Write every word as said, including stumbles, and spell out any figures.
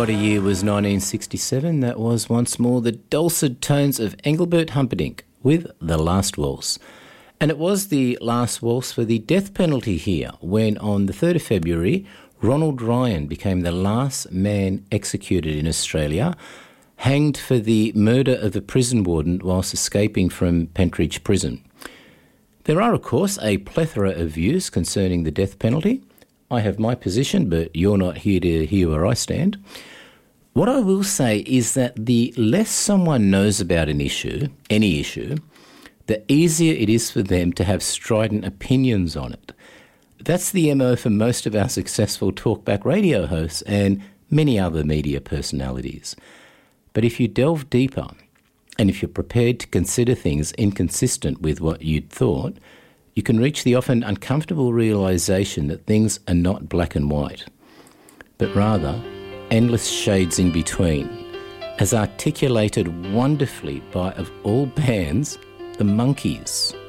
What a year was nineteen sixty-seven. That was once more the dulcet tones of Engelbert Humperdinck with The Last Waltz. And it was the last waltz for the death penalty here when on the third of February, Ronald Ryan became the last man executed in Australia, hanged for the murder of a prison warden whilst escaping from Pentridge Prison. There are, of course, a plethora of views concerning the death penalty. I have my position, but you're not here to hear where I stand. What I will say is that the less someone knows about an issue, any issue, the easier it is for them to have strident opinions on it. That's the M O for most of our successful talkback radio hosts and many other media personalities. But if you delve deeper, and if you're prepared to consider things inconsistent with what you'd thought, you can reach the often uncomfortable realisation that things are not black and white, but rather endless shades in between, as articulated wonderfully by, of all bands, the Monkees.